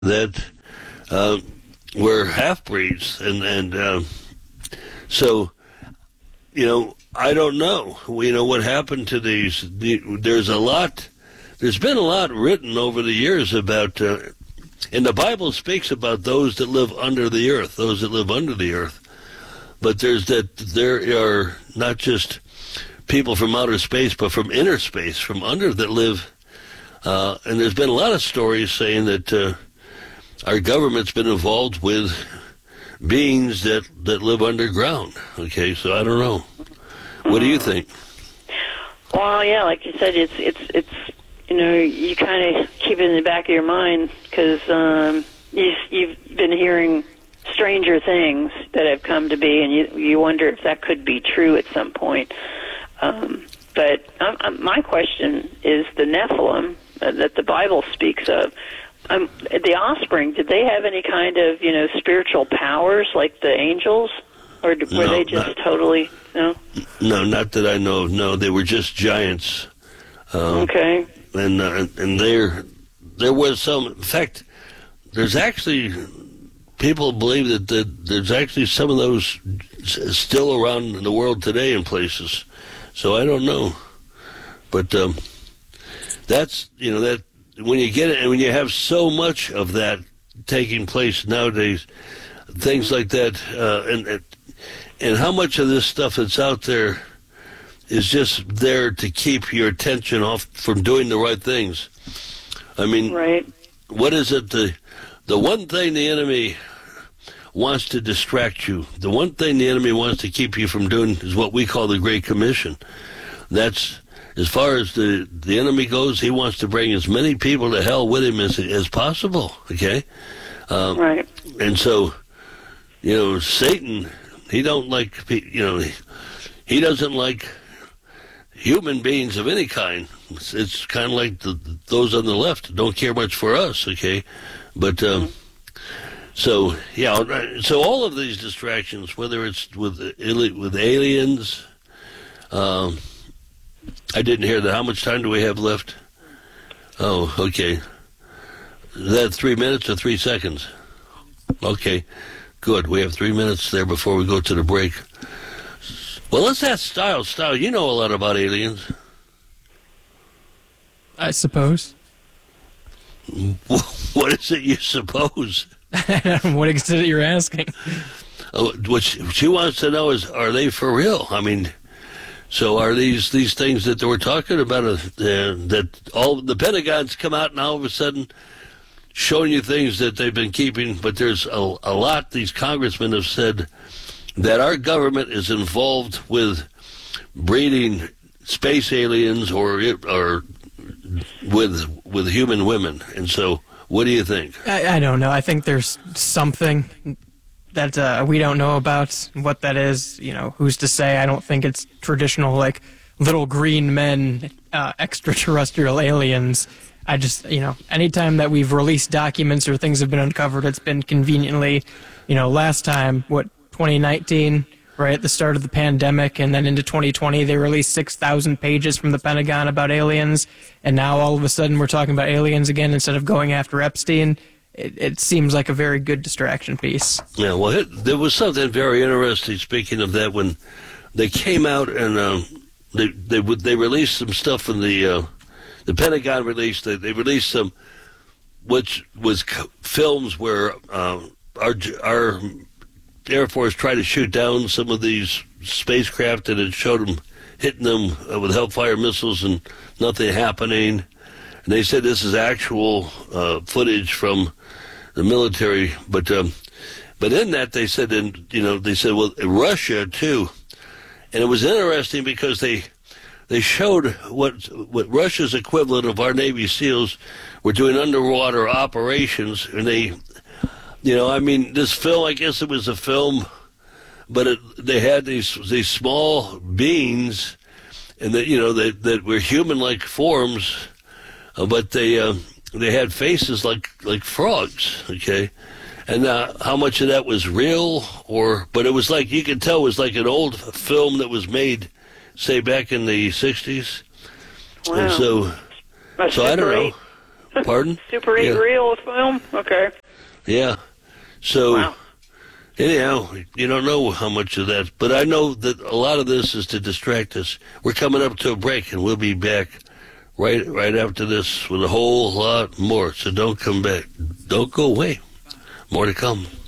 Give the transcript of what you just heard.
that were half-breeds, and so, I don't know. What happened to these. There's been a lot written over the years about, and the Bible speaks about those that live under the earth, but there are not just people from outer space, but from inner space, from under, that live, and there's been a lot of stories saying that our government's been involved with beings that live underground. Okay, so I don't know. What do you think? Well, yeah, like you said, it's you kind of keep it in the back of your mind because you've been hearing stranger things that have come to be, and you wonder if that could be true at some point. But my question is the Nephilim that the Bible speaks of. The offspring, did they have any kind of, spiritual powers like the angels? Or were they just totally, no? No, not that I know of. No, they were just giants. Okay. And there was some, in fact, there's actually, people believe that there's actually some of those still around in the world today in places. So I don't know. But that's, that when you get it, and when you have so much of that taking place nowadays, things like that, and how much of this stuff that's out there is just there to keep your attention off from doing the right things. I mean, right. What is it? The one thing the enemy wants to distract you, the one thing the enemy wants to keep you from doing is what we call the Great Commission. That's, as far as the enemy goes, he wants to bring as many people to hell with him as possible, okay? Right. And so, Satan, he don't like, he doesn't like human beings of any kind. It's kind of like those on the left don't care much for us, okay? But, so all of these distractions, whether it's with aliens, I didn't hear that. How much time do we have left? Oh, okay. Is that 3 minutes or 3 seconds? Okay, good. We have 3 minutes there before we go to the break. Well, let's ask Styles. Styles, you know a lot about aliens. I suppose. What is it you suppose? What is it you're asking? What she wants to know is, are they for real? I mean, so are these things that they were talking about, that all the Pentagon's come out and all of a sudden showing you things that they've been keeping, but there's a lot these congressmen have said that our government is involved with breeding space aliens or with human women. And so, what do you think? I don't know. I think there's something that we don't know about. What that is, who's to say? I don't think it's traditional, like, little green men, extraterrestrial aliens. I just, anytime that we've released documents or things have been uncovered, it's been conveniently, last time, 2019, right at the start of the pandemic, and then into 2020, they released 6,000 pages from the Pentagon about aliens, and now all of a sudden we're talking about aliens again instead of going after Epstein. It seems like a very good distraction piece. Yeah, well, there was something very interesting, speaking of that, when they came out and they released some stuff in the Pentagon released, they released some, which was films where our Air Force tried to shoot down some of these spacecraft, and it showed them hitting them with Hellfire missiles and nothing happening. And they said this is actual footage from the military, but in that they said, well, Russia too, and it was interesting because they showed what Russia's equivalent of our Navy SEALs were doing underwater operations, and this film, I guess it was a film, but they had these small beings, and that were human-like forms, but they had faces like frogs, okay? And how much of that was real, but it was like, you could tell it was like an old film that was made, say, back in the 60s. Wow. And so I don't know. Pardon? Super 8 Yeah. reel film? Okay. Yeah. So, Wow. anyhow, you don't know how much of that, but I know that a lot of this is to distract us. We're coming up to a break, and we'll be back right after this with a whole lot more. So don't come back. Don't go away. More to come.